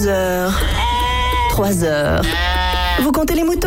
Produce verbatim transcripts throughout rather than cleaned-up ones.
Deux heures. Trois heures. Vous comptez les moutons ?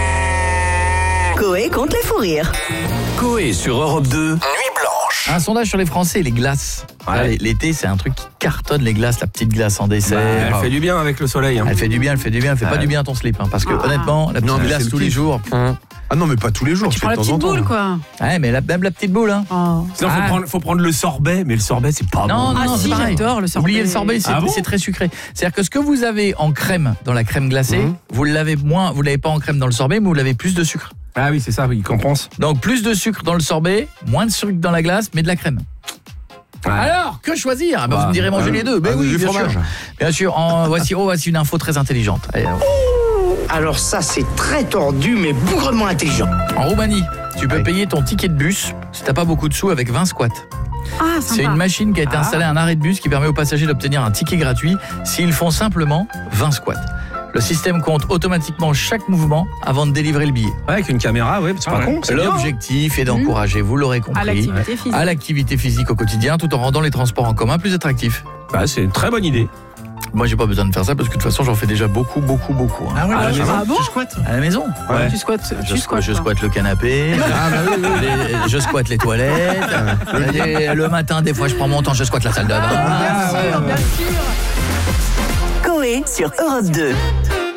Coé compte les fous rires. Coé sur Europe deux, Nuit Blanche. Un sondage sur les Français et les glaces. Ouais. Là, l'été, c'est un truc qui cartonne, les glaces, la petite glace en dessert. Bah, elle fait du bien avec le soleil. Hein. Elle fait du bien, elle fait du bien, elle fait Ouais. pas du bien à ton slip. Hein, parce que Ah. honnêtement, la petite Non, mais glace c'est tous le les kiff. jours. Ah non, mais pas tous les jours. Tu c'est prends de la temps en petite temps. boule, quoi. Ouais, mais la, même la petite boule. Hein. Oh. Sinon, faut, Ah. prendre, faut prendre le sorbet, mais le sorbet, c'est pas Non, bon. non, Ah non, si, c'est pareil. j'adore le sorbet. Oubliez le sorbet, c'est Ah bon c'est très sucré. C'est-à-dire que ce que vous avez en crème dans la crème glacée, Mhm. vous l'avez moins, vous l'avez pas en crème dans le sorbet, mais vous l'avez plus de sucre. Ah oui, c'est ça, il compense. Donc plus de sucre dans le sorbet, moins de sucre dans la glace, mais de la crème. Ouais. Alors, que choisir? Ah bah, Bah, Vous me direz manger euh, les deux. Ben ah, oui, du bien fromage. sûr. Bien sûr. En, voici, oh, voici une info très intelligente. Allez, Alors ça, c'est très tordu, mais bougrement intelligent. en Roumanie, tu peux payer ton ticket de bus si t'as pas beaucoup de sous avec vingt squats. Ah, C'est sympa. une machine qui a été Ah. installée à un arrêt de bus qui permet aux passagers d'obtenir un ticket gratuit s'ils font simplement vingt squats. Le système compte automatiquement chaque mouvement avant de délivrer le billet. Ouais, avec une caméra, ouais, c'est Ah pas ouais. con. c'est bien. L'objectif est d'encourager, vous l'aurez À compris, l'activité physique. à l'activité physique au quotidien tout en rendant les transports en commun plus attractifs. Bah, c'est une très bonne idée. Moi, j'ai pas besoin de faire ça parce que de toute façon, j'en fais déjà beaucoup, beaucoup, beaucoup. hein. ouais, À la maison. Ah bon? À la maison. Ouais. Tu squattes, Je, tu squattes, je quoi. squatte le canapé, les- je squatte les toilettes, et le matin, des fois, je prends mon temps, je squatte la salle de bain. Bien sûr, bien sûr. Coé sur Europe deux.